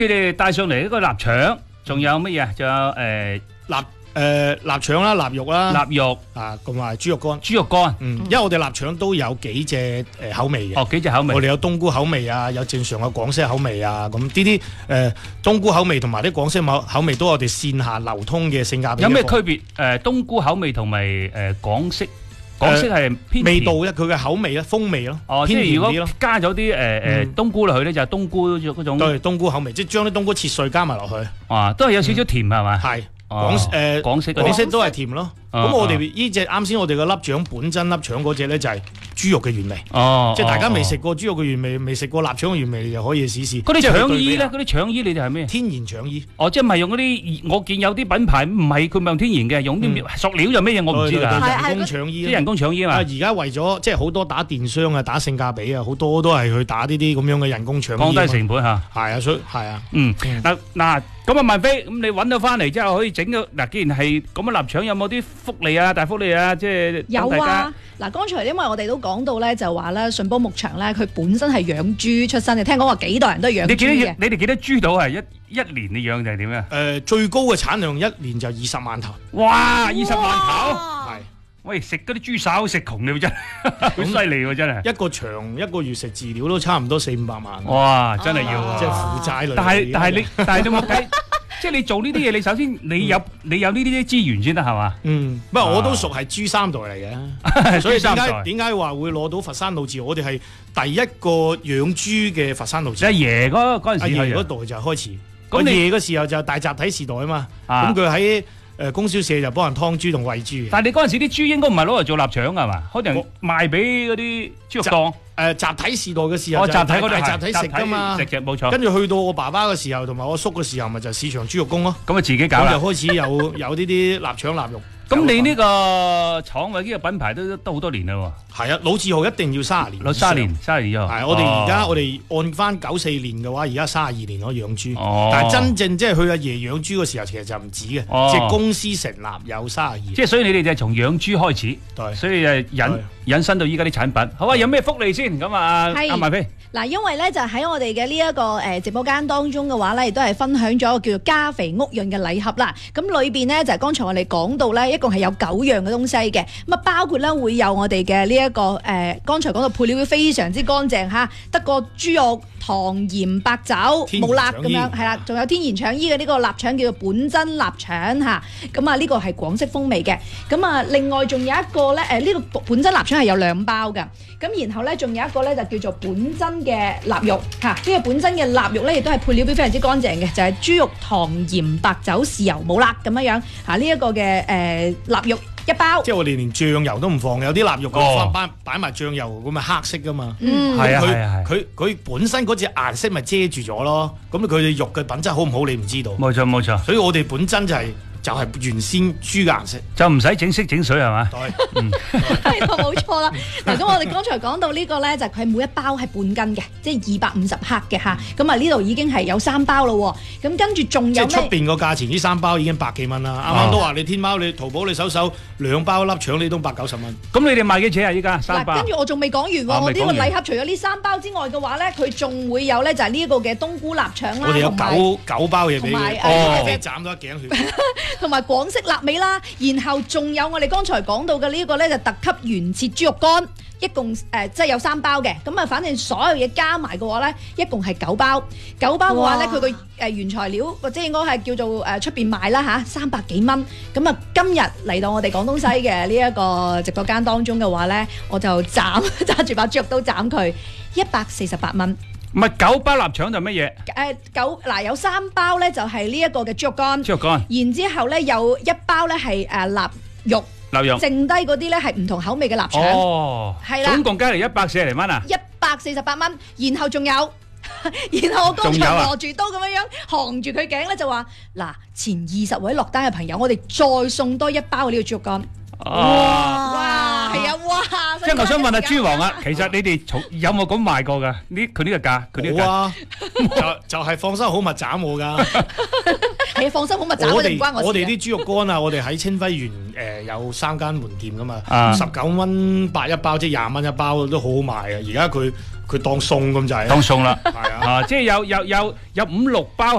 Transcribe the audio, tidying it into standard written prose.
佢哋帶上嚟一個臘腸，仲有乜嘢啊？仲有臘腸啦、臘肉啦、 臘肉啊，同埋豬肉乾。 豬肉乾， 因為我哋臘腸都有幾隻口味嘅。 哦，幾隻口味。 我哋有冬菇口味啊，有正常嘅廣式口味啊，咁呢啲冬菇口味同埋啲廣式口味都係我哋線下流通嘅性價比。 有咩區別？冬菇口味同埋廣式係偏味道咧，佢嘅口味咧，風味咯。 哦，即係如果加咗啲冬菇落去咧，就係冬菇嗰種。 對，冬菇口味，即係將啲冬菇切碎加埋落去。 啊，都係有少少甜係嘛？ 係。 廣式都係甜咯。咁我哋呢隻啱先，我哋個臘腸本真臘腸嗰隻咧就係豬肉嘅原味。哦，即係大家未食過豬肉嘅原味，未食過臘腸嘅原味，就可以試試。 嗰啲腸衣咧，嗰啲腸衣你哋係咩？ 天然腸衣。 哦，即係唔係用嗰啲？我見有啲品牌唔係佢唔用天然嘅，用啲塑料就咩嘢我唔知㗎。 人工腸衣。啲人工腸衣啊嘛。 而家為咗即係好多打電商啊，打性價比啊，好多都係去打呢啲咁樣嘅人工腸衣。 降低成本嚇。 係啊，所以係啊。 嗱。咁啊，萬飛，咁你揾到翻嚟之後可以整到嗱，既然係咁嘅臘腸，有冇啲福利啊、大福利啊？即係有啊！嗱，剛才因為我哋都講到咧，就話咧順邦牧場咧，佢本身係養豬出身嘅，聽講話幾代人都係養豬嘅。 你哋幾多豬到係一年你養定係點啊？ 最高嘅產量一年就20萬頭。 哇！20萬頭，係。喂，食嗰啲豬手食窮你真係好犀利喎！真係一個場一個月食飼料都差唔多400-500萬。 哇！真係要即係負債類。 但係你冇計，即係你做呢啲嘢，你首先你有呢啲資源先得係嘛？ 不過我都屬係豬三代嚟嘅，所以點解話會攞到佛山老字？我哋係第一個養豬嘅佛山老字。 阿爺嗰陣時， 阿爺嗰代就開始。咁你爺嗰時候就大集體時代啊嘛。咁佢喺供銷社就幫人劏豬同餵豬。 但係你嗰陣時啲豬應該唔係攞嚟做臘腸㗎嘛？可能賣俾嗰啲豬肉檔。 集體時代嘅時候就大集體食㗎嘛。 食嘅冇錯。 跟住去到我爸爸嘅時候同埋我叔嘅時候，咪就市場豬肉公咯。 咁啊自己搞啦。 就開始有呢啲臘腸臘肉。 咁你呢個廠或者呢個品牌都好多年啦喎。 係啊，老字號一定要30年。 30年咗。 係我哋而家我哋按翻94年嘅話，而家32年可以養豬。但係真正即係佢阿爺養豬嘅時候，其實就唔止嘅。即係公司成立有32年。 即係所以你哋就係從養豬開始。 對。 所以引申到依家啲產品。好啊，有咩福利先？咁啊，阿萬飛。 嗱，因為咧就喺我哋嘅呢一個直播間當中嘅話咧，亦都係分享咗叫做加肥屋潤嘅禮盒啦。咁裏邊咧就係剛才我哋講到咧，一共係有9樣嘅東西嘅。咁啊，包括咧會有我哋嘅呢一個剛才講到配料非常之乾淨嚇，得個豬肉、糖鹽、白酒、冇辣咁樣，係啦，仲有天然腸衣嘅呢個臘腸叫做本真臘腸嚇。咁啊，呢個係廣式風味嘅。咁啊，另外仲有一個咧呢個本真臘腸係有2包㗎。咁然後咧仲有一個咧就叫做本真嘅臘肉嚇，呢個本身嘅臘肉咧亦都係配料表非常之乾淨嘅，就係豬肉、糖鹽、白酒、豉油、冇辣咁樣樣嚇。呢一個嘅臘肉1包， 即係我哋連醬油都唔放，有啲臘肉佢擺埋醬油咁咪黑色噶嘛。 係啊， 佢本身嗰隻顏色咪遮住咗咯。咁佢哋肉嘅品質好唔好你唔知道。 冇錯。 所以我哋本身就係原先豬嘅顏色， 就唔使整色整水係嘛？ 係冇錯啦。嗱，咁我哋剛才講到呢個咧，就佢每1包係半斤嘅，即係250克嘅嚇。咁啊呢度已經係有3包咯。咁跟住仲有即係出邊個價錢呢3包已經100幾蚊啦。啱啱都話你天貓你淘寶你搜2包臘腸你都80-90蚊。 咁你哋賣幾錢啊？依家3包。 跟住我仲未講完喎，我呢個禮盒除咗呢3包之外嘅話咧，佢仲會有咧就係呢一個嘅冬菇臘腸啦。 我哋有9包嘢俾你，斬到一頸血。 同埋廣式臘味啦，然後仲有我哋剛才講到嘅呢一個咧就特級原切豬肉乾，一共即係有3包嘅。咁啊，反正所有嘢加埋嘅話咧，一共係9包。9包嘅話咧，佢個原材料或者應該係叫做出邊賣啦嚇，300幾蚊。咁啊，今日嚟到我哋廣東西嘅呢一個直播間當中嘅話咧，我就揸住把豬肉刀斬佢148蚊。 唔係9包臘腸就乜嘢？ 嗱有3包咧就係呢一個嘅豬肉乾，然之後咧有1包咧係臘肉，剩低嗰啲咧係唔同口味嘅臘腸。哦，係啦， 總共加嚟140零蚊啊 ！148蚊，然後仲有，然後我剛才攞住刀咁樣扛住佢頸咧就話嗱，前20位落單嘅朋友，我哋再送多1包呢個豬肉乾。哇！係啊！哇！ 即係我想問下豬王啊，其實你哋有冇咁賣過㗎？佢呢個價， 冇啊！就係放心好物斬我㗎。 係啊，放心好物斬我哋唔關我事。 我哋啲豬肉乾啊，我哋喺清輝園有3間門店㗎嘛，19蚊8一包，即係20蚊1包都好好賣啊！而家佢佢當餸咁就係。 當餸啦， 係啊， 即係有5、6包。